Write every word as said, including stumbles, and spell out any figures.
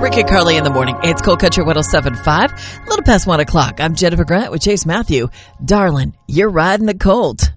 Rick and Carly in the morning. It's Cold Country one oh seven point five, a little past one o'clock. I'm Jennifer Grant with Chase Matthew. Darling, you're riding the Colt.